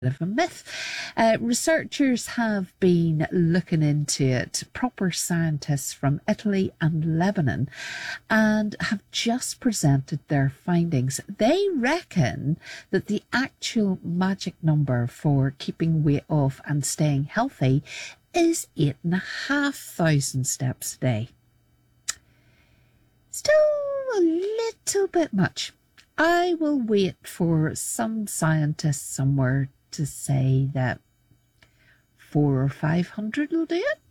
of a myth. Researchers have been looking into it, proper scientists from Italy and Lebanon, and have just presented their findings. They reckon that the actual magic number for keeping weight off and staying healthy is 8,500 steps a day. Still a little bit much. I will wait for some scientist somewhere to say that 400 or 500 will do it.